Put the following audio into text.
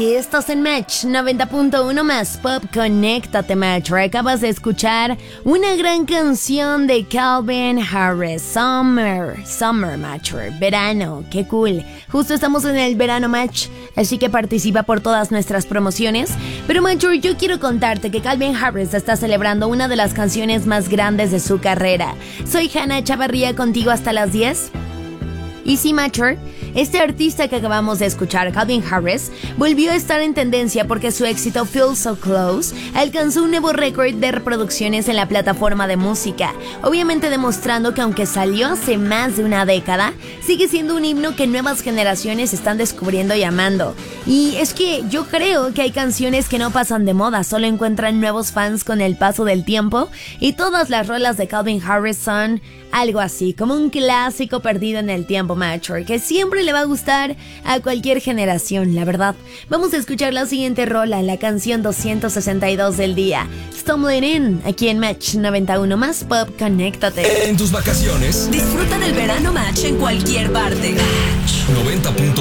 que estás en Match 90.1 más Pop. Conéctate, Match. Acabas de escuchar una gran canción de Calvin Harris, Summer Match, verano, qué cool. Justo estamos en el verano, Match, así que participa por todas nuestras promociones. Pero, Match, yo quiero contarte que Calvin Harris está celebrando una de las canciones más grandes de su carrera. Soy Hannah Chavarría, contigo hasta las 10. Y sí, Matcher, este artista que acabamos de escuchar, Calvin Harris, volvió a estar en tendencia porque su éxito Feel So Close alcanzó un nuevo récord de reproducciones en la plataforma de música, obviamente demostrando que aunque salió hace más de una década, sigue siendo un himno que nuevas generaciones están descubriendo y amando. Y es que yo creo que hay canciones que no pasan de moda, solo encuentran nuevos fans con el paso del tiempo, y todas las rolas de Calvin Harris son algo así, como un clásico perdido en el tiempo, Matcher, que siempre le va a gustar a cualquier generación, la verdad. Vamos a escuchar la siguiente rola, la canción 262 del día, Stumbling In, aquí en Match 91 más Pop. Conéctate. En tus vacaciones, disfruta del verano, Match, en cualquier parte. Match 90.1